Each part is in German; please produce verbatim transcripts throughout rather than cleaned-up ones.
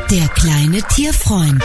Der kleine Tierfreund.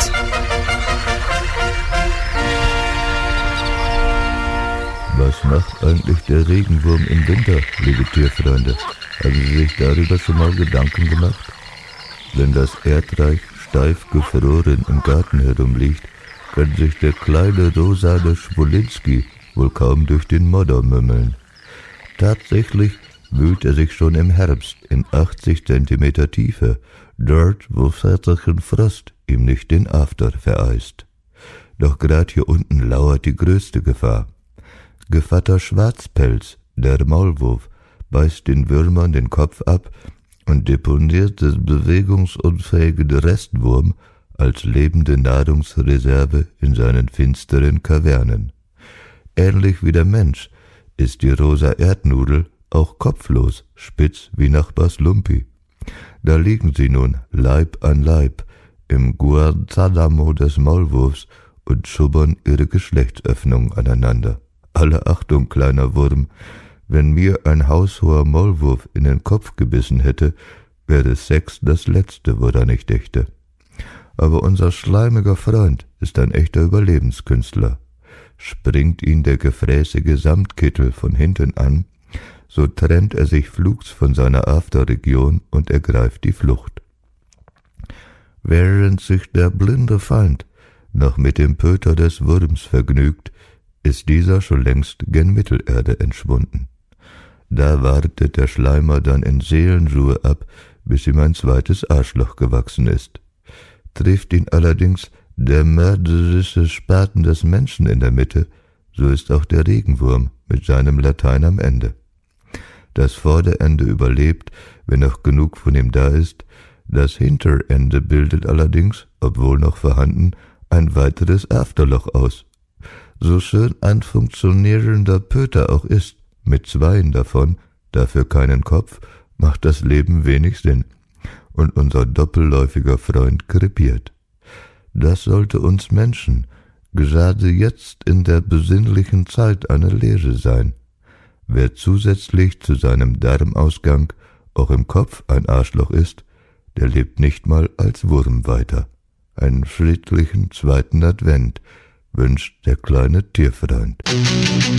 Was macht eigentlich der Regenwurm im Winter, liebe Tierfreunde? Haben Sie sich darüber schon mal Gedanken gemacht? Wenn das Erdreich steif gefroren im Garten herumliegt, kann sich der kleine rosane Schwolinski wohl kaum durch den Modder mümmeln. Tatsächlich wühlt er sich schon im Herbst in achtzig Zentimeter Tiefe, dort, wo väterchen Frost ihm nicht den After vereist. Doch grad hier unten lauert die größte Gefahr. Gevatter Schwarzpelz, der Maulwurf, beißt den Würmern den Kopf ab und deponiert den bewegungsunfähigen Restwurm als lebende Nahrungsreserve in seinen finsteren Kavernen. Ähnlich wie der Mensch ist die rosa Erdnudel auch kopflos, spitz wie Nachbars Lumpi. Da liegen sie nun Leib an Leib im Guantanamo des Maulwurfs und schubbern ihre Geschlechtsöffnung aneinander. Alle Achtung, kleiner Wurm, wenn mir ein haushoher Maulwurf in den Kopf gebissen hätte, wäre Sex das Letzte, woran ich dächte. Aber unser schleimiger Freund ist ein echter Überlebenskünstler. Springt ihn der gefräßige Samtkittel von hinten an, so trennt er sich flugs von seiner Afterregion und ergreift die Flucht. Während sich der blinde Feind noch mit dem Pöter des Wurms vergnügt, ist dieser schon längst gen Mittelerde entschwunden. Da wartet der Schleimer dann in Seelenruhe ab, bis ihm ein zweites Arschloch gewachsen ist. Trifft ihn allerdings der mörderische Spaten des Menschen in der Mitte, so ist auch der Regenwurm mit seinem Latein am Ende. Das Vorderende überlebt, wenn noch genug von ihm da ist, das Hinterende bildet allerdings, obwohl noch vorhanden, ein weiteres Afterloch aus. So schön ein funktionierender Pöter auch ist, mit zweien davon, dafür keinen Kopf, macht das Leben wenig Sinn. Und unser doppelläufiger Freund krepiert. Das sollte uns Menschen gerade jetzt in der besinnlichen Zeit eine Lehre sein. Wer zusätzlich zu seinem Darmausgang auch im Kopf ein Arschloch ist, der lebt nicht mal als Wurm weiter. Einen friedlichen zweiten Advent wünscht der kleine Tierfreund.